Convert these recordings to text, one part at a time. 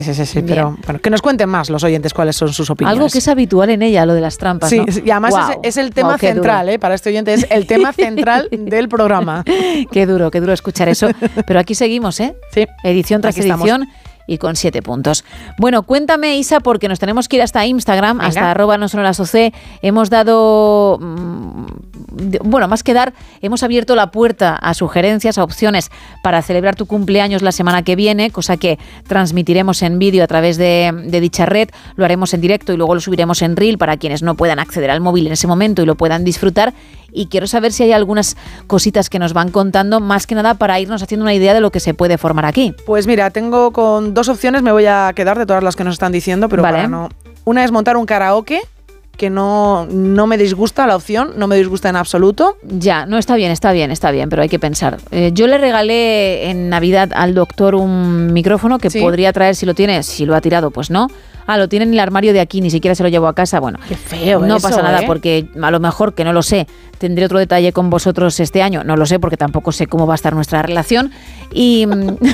Sí, pero bueno, que nos cuenten más los oyentes cuáles son sus opiniones. Algo que es habitual en ella, lo de las trampas, sí, ¿no? Y además es el tema central, para este oyente es el tema central del programa. Qué duro escuchar eso. Pero aquí seguimos, ¿eh? Sí. Edición tras edición. Y con 7 puntos. Bueno, cuéntame, Isa, porque nos tenemos que ir hasta Instagram, venga, hasta @nosonorasoc. Hemos dado, más que dar, hemos abierto la puerta a sugerencias, a opciones para celebrar tu cumpleaños la semana que viene, cosa que transmitiremos en vídeo a través de dicha red. Lo haremos en directo y luego lo subiremos en Reel para quienes no puedan acceder al móvil en ese momento y lo puedan disfrutar. Y quiero saber si hay algunas cositas que nos van contando, más que nada para irnos haciendo una idea de lo que se puede formar aquí. Pues mira, tengo con 2 opciones, me voy a quedar de todas las que nos están diciendo, pero vale. Para no. Una es montar un karaoke, que no me disgusta la opción, no me disgusta en absoluto. Ya, no, está bien, pero hay que pensar. Yo le regalé en Navidad al doctor un micrófono que podría traer si lo tiene, si lo ha tirado, pues no. Lo tiene en el armario de aquí, ni siquiera se lo llevo a casa. Bueno, qué feo. No eso, pasa nada, porque a lo mejor, que no lo sé, tendré otro detalle con vosotros este año. No lo sé, porque tampoco sé cómo va a estar nuestra relación. Y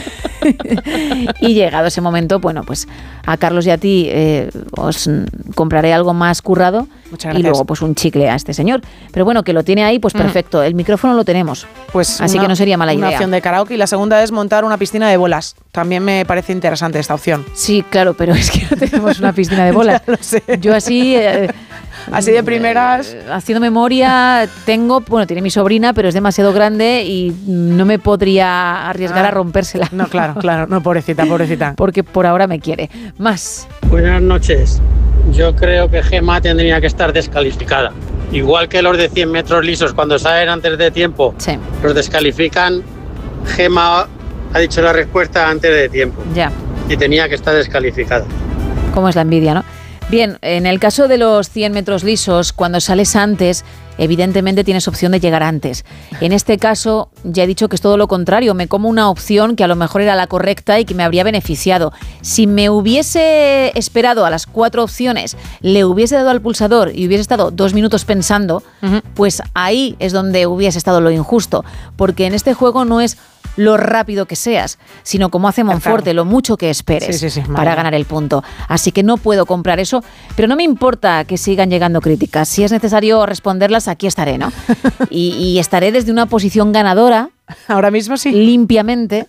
llegado ese momento, bueno, pues a Carlos y a ti os compraré algo más currado. Muchas gracias. Y luego pues un chicle a este señor. Pero bueno, que lo tiene ahí, pues perfecto. El micrófono lo tenemos. Pues así que no sería mala idea. Una opción de karaoke. Y la segunda es montar una piscina de bolas. También me parece interesante esta opción. Sí, claro, pero es que no tenemos una piscina de bolas. Ya lo sé. Yo así de primeras. Haciendo memoria, tiene mi sobrina, pero es demasiado grande y no me podría arriesgar a rompérsela. No, claro, no, pobrecita. Porque por ahora me quiere. Más. Buenas noches. Yo creo que Gemma tendría que estar descalificada. Igual que los de 100 metros lisos, cuando salen antes de tiempo, los descalifican. Gemma ha dicho la respuesta antes de tiempo. Ya. Y tenía que estar descalificada. Cómo es la envidia, ¿no? Bien, en el caso de los 100 metros lisos, cuando sales antes, evidentemente tienes opción de llegar antes. En este caso, ya he dicho que es todo lo contrario. Me como una opción que a lo mejor era la correcta y que me habría beneficiado. Si me hubiese esperado a las 4 opciones, le hubiese dado al pulsador y hubiese estado 2 minutos pensando, pues ahí es donde hubiese estado lo injusto. Porque en este juego no es lo rápido que seas, sino como hace Monforte, lo mucho que esperes para ganar el punto. Así que no puedo comprar eso, pero no me importa que sigan llegando críticas. Si es necesario responderlas, aquí estaré, ¿no? Y estaré desde una posición ganadora. Ahora mismo sí. Limpiamente,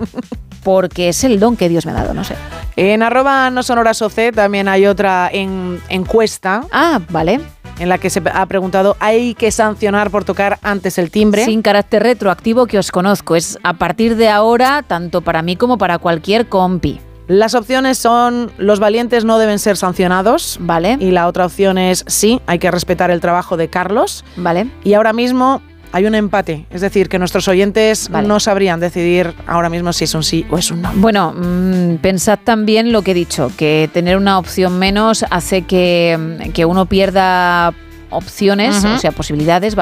porque es el don que Dios me ha dado, no sé. En @nosonorasoc también hay otra encuesta. Vale. En la que se ha preguntado, ¿hay que sancionar por tocar antes el timbre? Sin carácter retroactivo, que os conozco. Es a partir de ahora, tanto para mí como para cualquier compi. Las opciones son, los valientes no deben ser sancionados. Vale. Y la otra opción es, sí, hay que respetar el trabajo de Carlos. Vale. Y ahora mismo hay un empate. Es decir, que nuestros oyentes no sabrían decidir ahora mismo si es un sí o es un no. Bueno, pensad también lo que he dicho, que tener una opción menos hace que uno pierda opciones, o sea, posibilidades,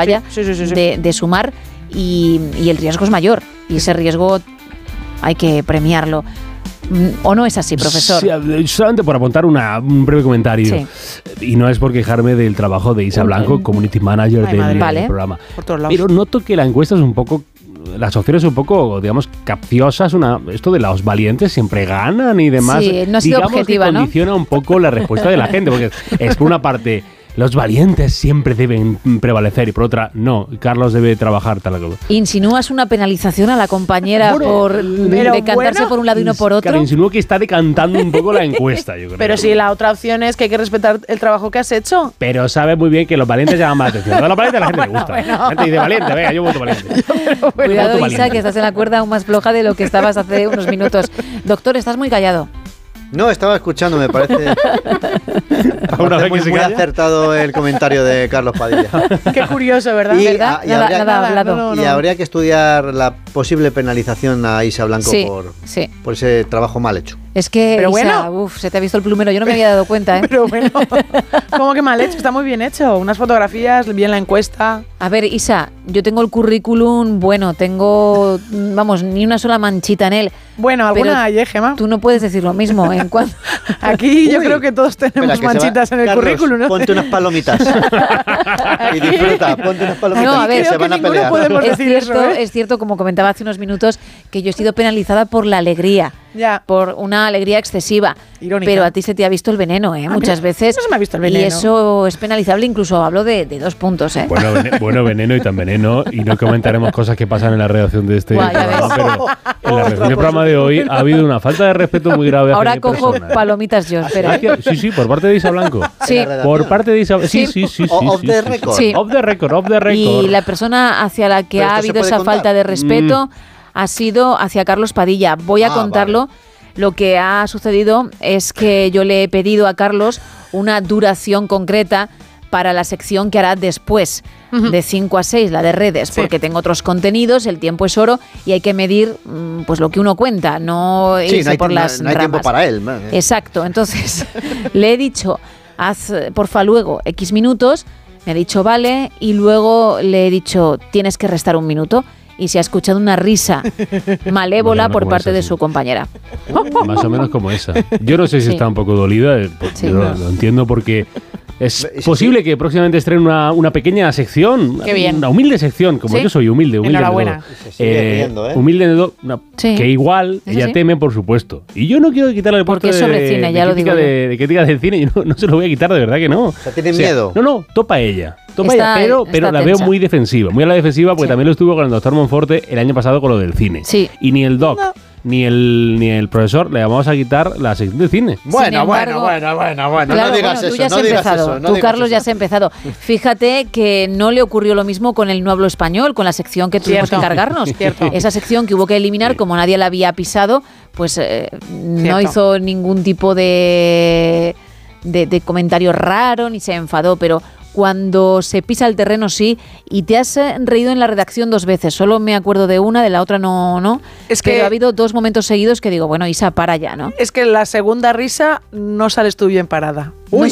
de sumar y el riesgo es mayor. Y ese riesgo hay que premiarlo. ¿O no es así, profesor? Sí, solamente por apuntar un breve comentario. Sí. Y no es por quejarme del trabajo de Isa Blanco, Community Manager del programa. Pero noto que la encuesta es un poco... Las opciones un poco, digamos, capciosas. Esto de los valientes siempre ganan y demás. Sí, no ha sido objetiva, que condiciona un poco la respuesta de la gente. Porque es por una parte... Los valientes siempre deben prevalecer y por otra, no, Carlos debe trabajar tal cosa. ¿Insinúas una penalización a la compañera por decantarse por un lado y no por otro? Claro, insinúo que está decantando un poco la encuesta, yo creo. Pero si la otra opción es que hay que respetar el trabajo que has hecho. Pero sabe muy bien que los valientes llaman más atención. A los valientes a la gente le gusta. La gente dice valiente, venga, yo voto valiente. Cuidado, Isa, que estás en la cuerda aún más floja de lo que estabas hace unos minutos. Doctor, estás muy callado. No, estaba escuchando, me parece muy acertado el comentario de Carlos Padilla. Qué curioso, ¿verdad? Nada hablado. Y habría que estudiar la posible penalización a Isa Blanco por ese trabajo mal hecho. Es que, pero Isa, se te ha visto el plumero, yo no me había dado cuenta, ¿eh? Pero bueno, ¿cómo que mal hecho? Está muy bien hecho. Unas fotografías, bien la encuesta. A ver, Isa, yo tengo el currículum, bueno, tengo, vamos, ni una sola manchita en él. Bueno, alguna hay, Gemma. Tú no puedes decir lo mismo. Aquí yo creo que todos tenemos manchitas en el currículum, ¿no? Ponte unas palomitas. Y disfruta, ponte unas palomitas. No, a ver, que se van a pelear. Es cierto, como comentaba hace unos minutos, que yo he sido penalizada por la alegría. Ya. Por una alegría excesiva. Irónica. Pero a ti se te ha visto el veneno, muchas veces. No se me ha visto el veneno. Y eso es penalizable, incluso hablo de 2 puntos, Bueno, veneno y tan veneno. Y no comentaremos cosas que pasan en la redacción de este programa, pero en la redacción del programa de hoy ha habido una falta de respeto muy grave. Ahora cojo palomitas yo, espera. Sí, por parte de Isa Blanco. Sí. Por parte de Isa Blanco. Sí. Off the record. Sí. Off the record. Y la persona hacia la que ha habido esa falta de respeto ha sido hacia Carlos Padilla. Voy a contarlo. Vale. Lo que ha sucedido es que yo le he pedido a Carlos una duración concreta para la sección que hará después, de 5 a 6, la de redes, porque tengo otros contenidos, el tiempo es oro y hay que medir pues lo que uno cuenta, no irse por las ramas. No hay tiempo para él. Exacto, entonces le he dicho, haz porfa luego X minutos, me ha dicho vale, y luego le he dicho, tienes que restar 1 minuto. Y se ha escuchado una risa malévola por parte de su compañera. Más o menos como esa. Yo no sé si está un poco dolida, lo entiendo porque es posible que próximamente estrene una pequeña sección, una humilde sección, como yo soy humilde. Enhorabuena. Humilde, que igual ella teme, por supuesto. Y yo no quiero quitarle el puesto de crítica del cine, yo no se lo voy a quitar, de verdad que no. O sea, ¿tiene miedo? No, topa ella. Pero la veo muy defensiva, muy a la defensiva, porque también lo estuvo con el doctor Monforte el año pasado con lo del cine. Sí. Y ni el doc ni el profesor le vamos a quitar la sección de cine. Bueno, claro, no digas eso. Tú ya has empezado. Tú, Carlos, ya has empezado. Fíjate que no le ocurrió lo mismo con el No Hablo Español, con la sección que tuvimos que cargarnos. Esa sección que hubo que eliminar, como nadie la había pisado, pues no hizo ningún tipo de comentario raro, ni se enfadó, pero cuando se pisa el terreno sí, y te has reído en la redacción 2 veces, solo me acuerdo de una, de la otra no. Pero ha habido 2 momentos seguidos que digo, bueno, Isa, para ya, ¿no? Es que la segunda risa no sales tú bien parada. Uy,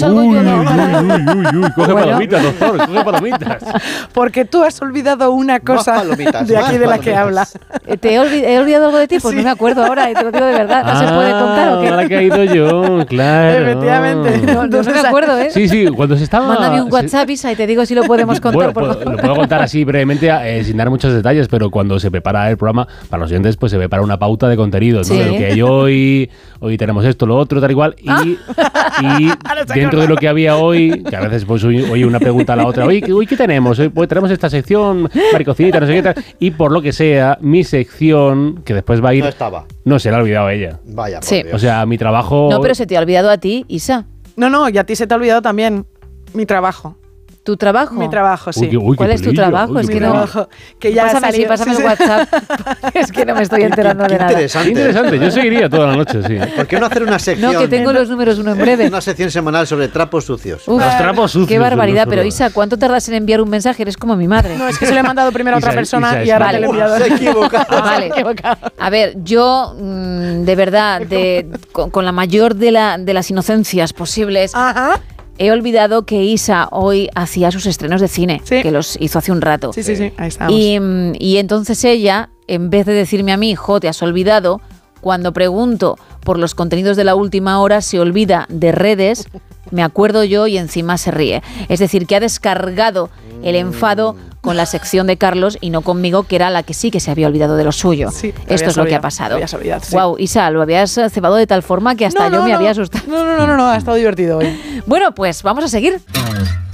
coge palomitas, doctor, coge palomitas. Porque tú has olvidado una cosa de aquí de la que hablas. ¿He olvidado algo de ti? Pues no me acuerdo ahora, te lo digo de verdad. ¿No se puede contar o qué? Ahora que he ido yo, claro. Efectivamente. No me acuerdo, ¿eh? Sí, cuando se estaba... Mándame un WhatsApp, Isa, y te digo si lo podemos contar. Bueno, lo puedo contar así brevemente, sin dar muchos detalles, pero cuando se prepara el programa, para los oyentes, pues se prepara una pauta de contenidos, ¿no? De lo que hay hoy tenemos esto, lo otro, tal y cual, y dentro de lo que había hoy, que a veces pues oye una pregunta a la otra, hoy ¿qué tenemos? Pues tenemos esta sección, maricocinita, no sé qué tal, y por lo que sea, mi sección, que después va a ir... No, se la ha olvidado a ella. Vaya, por Dios. O sea, mi trabajo... No, pero se te ha olvidado a ti, Isa. No, y a ti se te ha olvidado también mi trabajo. ¿Tu trabajo? Mi trabajo, sí. ¿Cuál es tu trabajo? Es que no. Que ya pásame el WhatsApp. Es que no me estoy enterando de nada. Interesante. Yo seguiría toda la noche, sí. ¿Por qué no hacer una sección? No, que tengo los números uno en breve. Una sección semanal sobre trapos sucios. Uf, los trapos sucios. Qué barbaridad. Pero Isa, ¿cuánto tardas en enviar un mensaje? Eres como mi madre. No, es que se lo he mandado primero a otra persona y ahora te lo he enviado. Se ha equivocado. Vale. A ver, yo de verdad, con la mayor de las inocencias posibles. Ajá. He olvidado que Isa hoy hacía sus estrenos de cine, que los hizo hace un rato. Sí, ahí estamos. Y entonces ella, en vez de decirme a mí, te has olvidado, cuando pregunto por los contenidos de la última hora, se olvida de redes, me acuerdo yo y encima se ríe. Es decir, que ha descargado el enfado con la sección de Carlos y no conmigo, que era la que sí que se había olvidado de lo suyo. Sí, esto es lo que ha pasado. Wow, Isa, lo habías cebado de tal forma que hasta yo me había asustado. No, ha estado divertido hoy. Bueno, pues vamos a seguir.